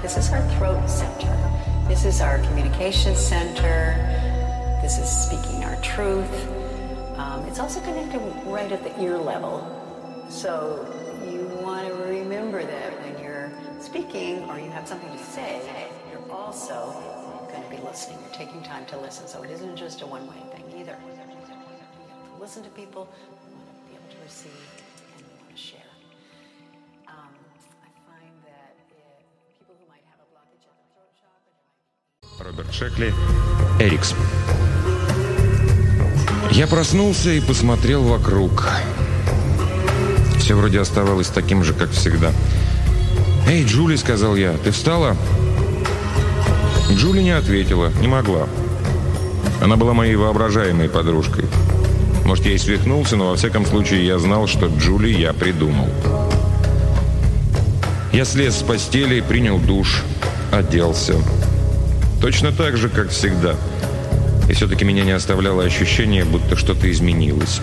This is our throat center. This is our communication center. This is speaking our truth. It's also connected right at the ear level. So you want to remember that when you're speaking or you have something to say, you're also going to be listening. You're taking time to listen. So it isn't just a one-way thing either. You have to listen to people, you want to be able to receive, and you want to share. I find that people who might have a blockage at the throat chakra... Роберт Шекли, Эрикс. Я проснулся и посмотрел вокруг. Все вроде оставалось таким же, как всегда. «Эй, Джули», — сказал я, — «ты встала?» Джули не ответила, не могла. Она была моей воображаемой подружкой. Может, я и свихнулся, но во всяком случае я знал, что Джули я придумал. Я слез с постели, принял душ, оделся. Точно так же, как всегда. И все-таки меня не оставляло ощущение, будто что-то изменилось.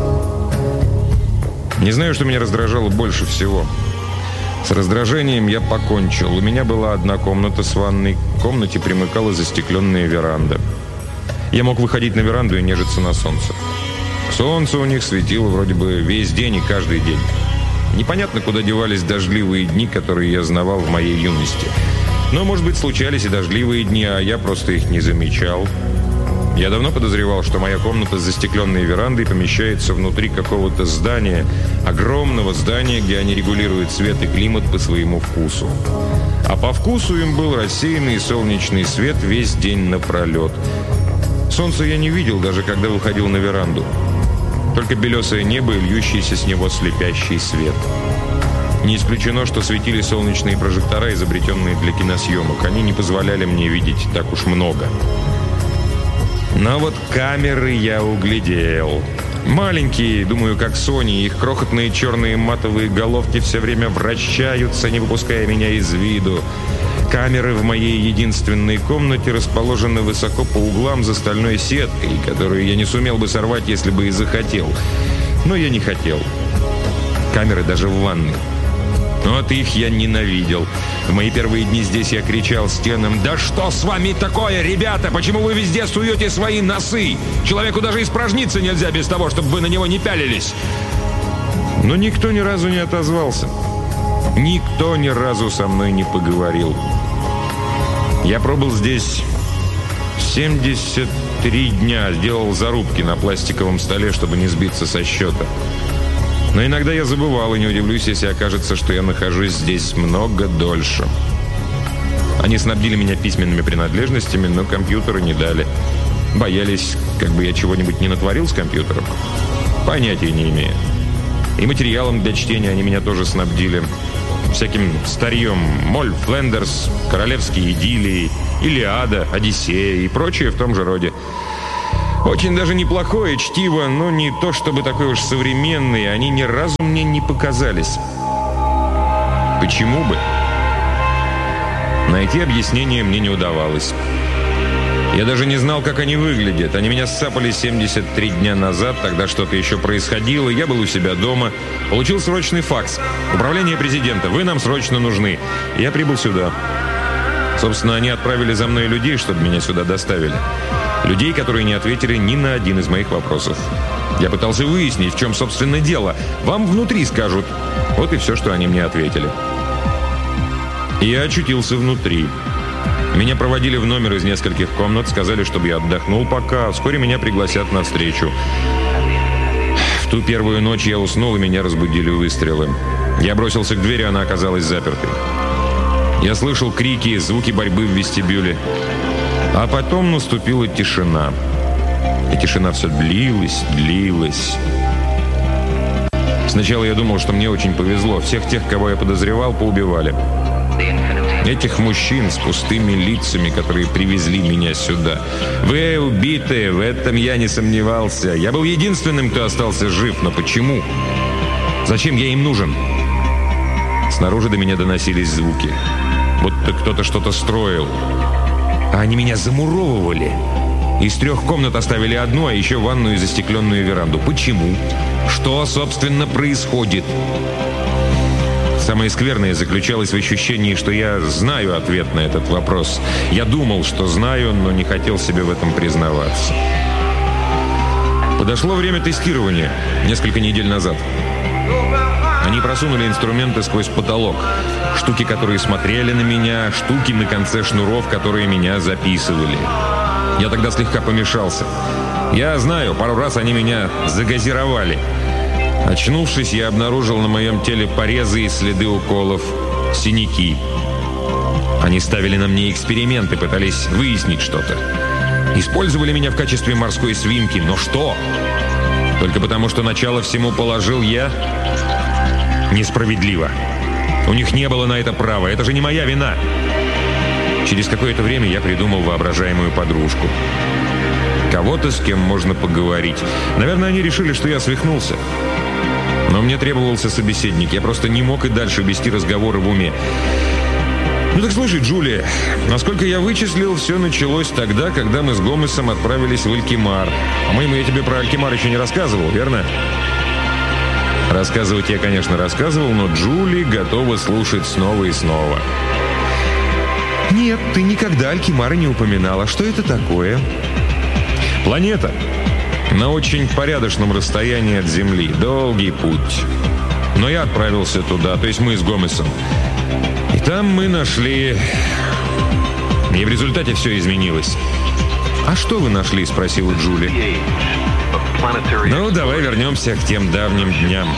Не знаю, что меня раздражало больше всего. С раздражением я покончил. У меня была одна комната с ванной. К комнате примыкала застекленная веранда. Я мог выходить на веранду и нежиться на солнце. Солнце у них светило вроде бы весь день и каждый день. Непонятно, куда девались дождливые дни, которые я знавал в моей юности. Но, может быть, случались и дождливые дни, а я просто их не замечал. Я давно подозревал, что моя комната с застекленной верандой помещается внутри какого-то здания, огромного здания, где они регулируют свет и климат по своему вкусу. А по вкусу им был рассеянный солнечный свет весь день напролет. Солнца я не видел, даже когда выходил на веранду. Только белесое небо и льющийся с него слепящий свет. Не исключено, что светили солнечные прожектора, изобретенные для киносъемок. Они не позволяли мне видеть так уж много. Но вот камеры я углядел. Маленькие, думаю, как Sony, их крохотные черные матовые головки все время вращаются, не выпуская меня из виду. Камеры в моей единственной комнате расположены высоко по углам за стальной сеткой, которую я не сумел бы сорвать, если бы и захотел. Но я не хотел. Камеры даже в ванной. Вот их я ненавидел. В мои первые дни здесь я кричал стенам: «Да что с вами такое, ребята? Почему вы везде суете свои носы? Человеку даже испражниться нельзя без того, чтобы вы на него не пялились!» Но никто ни разу не отозвался. Никто ни разу со мной не поговорил. Я пробыл здесь 73 дня, сделал зарубки на пластиковом столе, чтобы не сбиться со счета. Но иногда я забывал, и не удивлюсь, если окажется, что я нахожусь здесь много дольше. Они снабдили меня письменными принадлежностями, но компьютеры не дали. Боялись, как бы я чего-нибудь не натворил с компьютером. Понятия не имею. И материалом для чтения они меня тоже снабдили. Всяким старьем: Моль Флендерс, Королевские идиллии, Илиада, Одиссея и прочее в том же роде. Очень даже неплохое чтиво, но не то чтобы такое уж современное. Они ни разу мне не показались. Почему бы? Найти объяснение мне не удавалось. Я даже не знал, как они выглядят. Они меня ссапали 73 дня назад, тогда что-то еще происходило. Я был у себя дома. Получил срочный факс. Управление президента: «Вы нам срочно нужны». Я прибыл сюда. Собственно, они отправили за мной людей, чтобы меня сюда доставили. Людей, которые не ответили ни на один из моих вопросов. Я пытался выяснить, в чем, собственно, дело. Вам внутри скажут. Вот и все, что они мне ответили. Я очутился внутри. Меня проводили в номер из нескольких комнат, сказали, чтобы я отдохнул пока. Вскоре меня пригласят на встречу. В ту первую ночь я уснул, и меня разбудили выстрелы. Я бросился к двери, она оказалась запертой. Я слышал крики, звуки борьбы в вестибюле. А потом наступила тишина. И тишина все длилась. Сначала я думал, что мне очень повезло. Всех тех, кого я подозревал, поубивали. Этих мужчин с пустыми лицами, которые привезли меня сюда. Вы убиты, в этом я не сомневался. Я был единственным, кто остался жив. Но почему? Зачем я им нужен? Снаружи до меня доносились звуки. Будто кто-то что-то строил. А они меня замуровывали. Из 3 комнат оставили одну, а еще ванную и застекленную веранду. Почему? Что, собственно, происходит? Самое скверное заключалось в ощущении, что я знаю ответ на этот вопрос. Я думал, что знаю, но не хотел себе в этом признаваться. Подошло время тестирования несколько недель назад. Они просунули инструменты сквозь потолок. Штуки, которые смотрели на меня, штуки на конце шнуров, которые меня записывали. Я тогда слегка помешался. Я знаю, пару раз они меня загазировали. Очнувшись, я обнаружил на моем теле порезы и следы уколов, синяки. Они ставили на мне эксперименты, пытались выяснить что-то. Использовали меня в качестве морской свинки. Но что? Только потому, что начало всему положил я? Несправедливо. У них не было на это права. Это же не моя вина. Через какое-то время я придумал воображаемую подружку. Кого-то, с кем можно поговорить. Наверное, они решили, что я свихнулся. Но мне требовался собеседник. Я просто не мог и дальше вести разговоры в уме. Ну так слушай, Джулия, насколько я вычислил, все началось тогда, когда мы с Гомесом отправились в Алькимар. По-моему, я тебе про Алькимар еще не рассказывал, верно? Рассказывать я, конечно, рассказывал, но Джули готова слушать снова и снова. Нет, ты никогда Алькимара не упоминала. Что это такое? Планета. На очень порядочном расстоянии от Земли. Долгий путь. Но я отправился туда, то есть мы с Гомесом. И там мы нашли... И в результате все изменилось. «А что вы нашли?» — спросила Джули. Ну, давай вернемся к тем давним дням.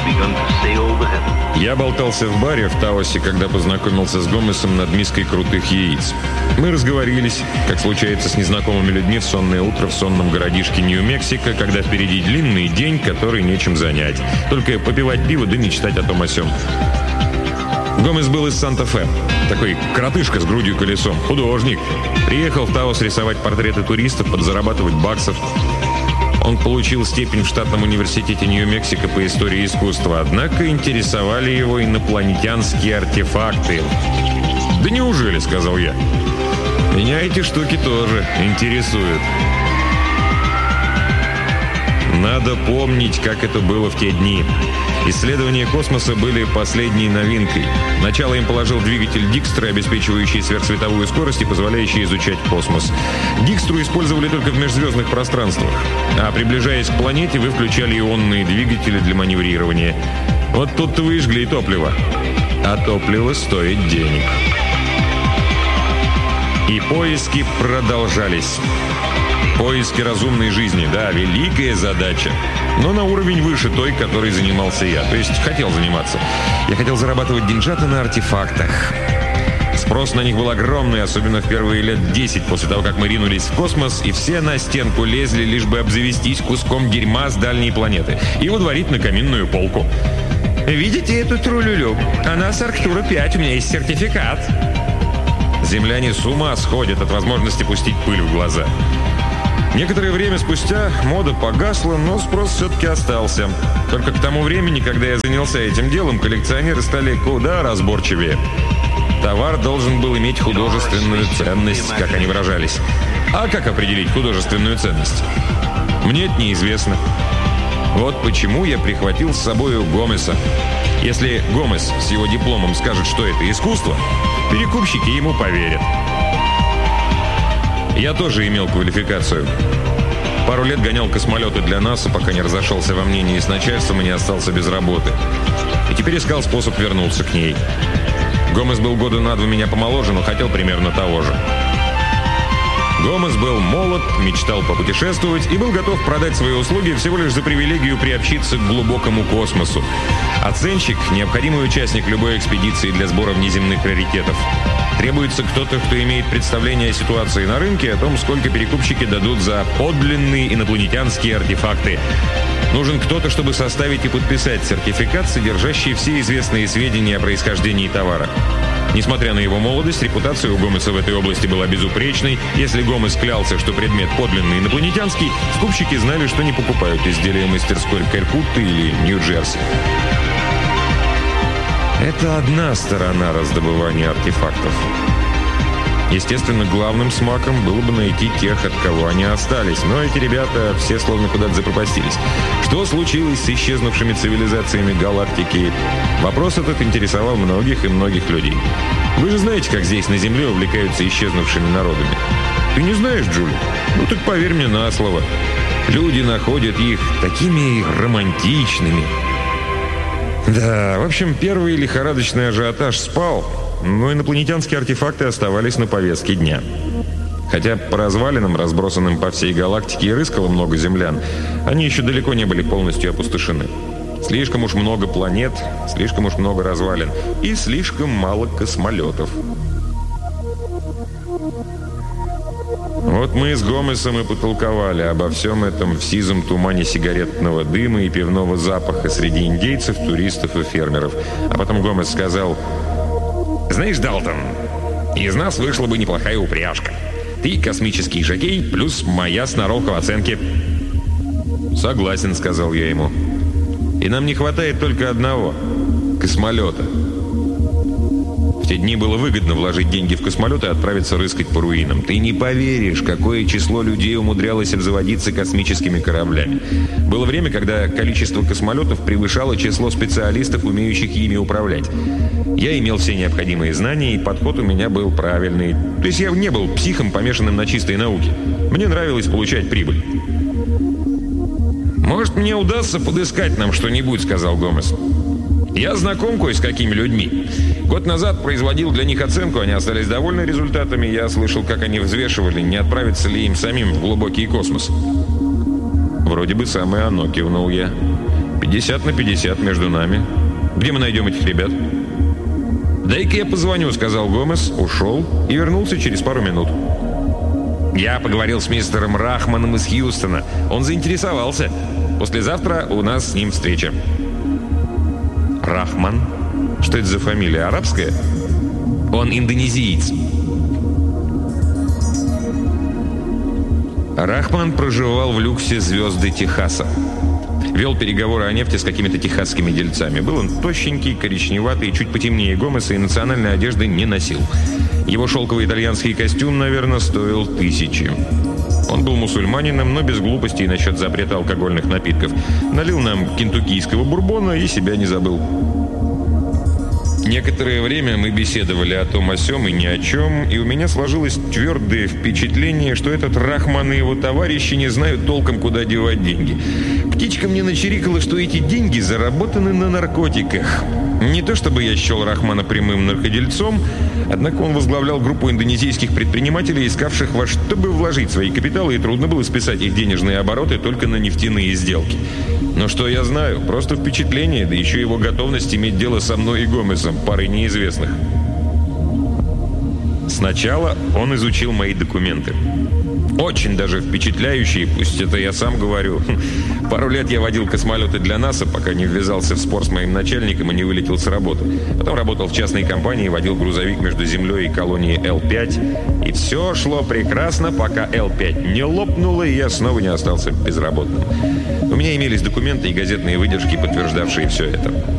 Я болтался в баре в Таосе, когда познакомился с Гомесом над миской крутых яиц. Мы разговорились, как случается с незнакомыми людьми в сонное утро в сонном городишке Нью-Мексико, когда впереди длинный день, который нечем занять. Только попивать пиво да мечтать о том о сём. Гомес был из Санта-Фе. Такой коротышка с грудью колесом. Художник. Приехал в Таос рисовать портреты туристов, подзарабатывать баксов. Он получил степень в штатном университете Нью-Мексико по истории искусства, однако интересовали его инопланетянские артефакты. «Да неужели?» — сказал я. «Меня эти штуки тоже интересуют». Надо помнить, как это было в те дни. Исследования космоса были последней новинкой. Начало им положил двигатель Дикстра, обеспечивающий сверхсветовую скорость и позволяющий изучать космос. Дикстру использовали только в межзвездных пространствах. А приближаясь к планете, вы включали ионные двигатели для маневрирования. Вот тут-то вы и жгли топливо. А топливо стоит денег. И поиски продолжались. Поиски разумной жизни, да, великая задача. Но на уровень выше той, которой занимался я. То есть хотел заниматься. Я хотел зарабатывать деньжата на артефактах. Спрос на них был огромный, особенно в первые лет 10 после того, как мы ринулись в космос, и все на стенку лезли, лишь бы обзавестись куском дерьма с дальней планеты и удворить на каминную полку. «Видите эту трулюлю? Она с Арктура-5, у меня есть сертификат». Земляне с ума сходят от возможности пустить пыль в глаза. Некоторое время спустя мода погасла, но спрос все-таки остался. Только к тому времени, когда я занялся этим делом, коллекционеры стали куда разборчивее. Товар должен был иметь художественную ценность, как они выражались. А как определить художественную ценность? Мне это неизвестно. Вот почему я прихватил с собой Гомеса. Если Гомес с его дипломом скажет, что это искусство, перекупщики ему поверят. Я тоже имел квалификацию. Пару лет гонял космолеты для НАСА, пока не разошелся во мнении с начальством и не остался без работы. И теперь искал способ вернуться к ней. Гомес был года на 2 меня помоложе, но хотел примерно того же. Гомес был молод, мечтал попутешествовать и был готов продать свои услуги всего лишь за привилегию приобщиться к глубокому космосу. Оценщик – необходимый участник любой экспедиции для сбора внеземных раритетов. Требуется кто-то, кто имеет представление о ситуации на рынке, о том, сколько перекупщики дадут за подлинные инопланетянские артефакты. Нужен кто-то, чтобы составить и подписать сертификат, содержащий все известные сведения о происхождении товара. Несмотря на его молодость, репутация у Гомеса в этой области была безупречной. Если Гомес клялся, что предмет подлинный инопланетянский, скупщики знали, что не покупают изделия мастерской Калькутты или Нью-Джерси. Это одна сторона раздобывания артефактов. Естественно, главным смаком было бы найти тех, от кого они остались. Но эти ребята все словно куда-то запропастились. Что случилось с исчезнувшими цивилизациями галактики? Вопрос этот интересовал многих и многих людей. Вы же знаете, как здесь на Земле увлекаются исчезнувшими народами. Ты не знаешь, Джули? Ну так поверь мне на слово. Люди находят их такими романтичными. Да, в общем, первый лихорадочный ажиотаж спал, но инопланетянские артефакты оставались на повестке дня. Хотя по развалинам, разбросанным по всей галактике, и рыскало много землян, они еще далеко не были полностью опустошены. Слишком уж много планет, слишком уж много развалин и слишком мало космолетов. Вот мы с Гомесом и потолковали обо всем этом в сизом тумане сигаретного дыма и пивного запаха среди индейцев, туристов и фермеров. А потом Гомес сказал: «Знаешь, Далтон, из нас вышла бы неплохая упряжка. Ты космический жокей, плюс моя сноровка в оценке». «Согласен», — сказал я ему. «И нам не хватает только одного — космолета». В те дни было выгодно вложить деньги в космолет и отправиться рыскать по руинам. Ты не поверишь, какое число людей умудрялось обзаводиться космическими кораблями. Было время, когда количество космолетов превышало число специалистов, умеющих ими управлять. Я имел все необходимые знания, и подход у меня был правильный. То есть я не был психом, помешанным на чистой науке. Мне нравилось получать прибыль. «Может, мне удастся подыскать нам что-нибудь», — сказал Гомес. «Я знаком кое с какими людьми. Год назад производил для них оценку, они остались довольны результатами. Я слышал, как они взвешивали, не отправиться ли им самим в глубокий космос». «Вроде бы самое оно», — кивнул я. 50 на 50 между нами. Где мы найдем этих ребят?» «Дай-ка я позвоню», — сказал Гомес, ушел и вернулся через пару минут. «Я поговорил с мистером Рахманом из Хьюстона. Он заинтересовался. Послезавтра у нас с ним встреча». «Рахман? Что это за фамилия? Арабская?» «Он индонезиец». Рахман проживал в люксе «Звезды Техаса». Вел переговоры о нефти с какими-то техасскими дельцами. Был он тощенький, коричневатый, чуть потемнее Гомеса и национальной одежды не носил. Его шелковый итальянский костюм, наверное, стоил 1000. Он был мусульманином, но без глупостей насчет запрета алкогольных напитков. Налил нам кентуккийского бурбона и себя не забыл. Некоторое время мы беседовали о том о сём и ни о чем, и у меня сложилось твердое впечатление, что этот Рахман и его товарищи не знают толком, куда девать деньги. Птичка мне начирикала, что эти деньги заработаны на наркотиках. Не то чтобы я счел Рахмана прямым наркодельцом, однако он возглавлял группу индонезийских предпринимателей, искавших во что бы вложить свои капиталы, и трудно было списать их денежные обороты только на нефтяные сделки. Но что я знаю? Просто впечатление, да еще его готовность иметь дело со мной и Гомесом, парой неизвестных. Сначала он изучил мои документы. Очень даже впечатляющие, пусть это я сам говорю. Пару лет я водил космолеты для НАСА, пока не ввязался в спор с моим начальником и не вылетел с работы. Потом работал в частной компании, водил грузовик между Землей и колонией Л-5. И все шло прекрасно, пока Л-5 не лопнуло, и я снова не остался безработным. У меня имелись документы и газетные выдержки, подтверждавшие все это.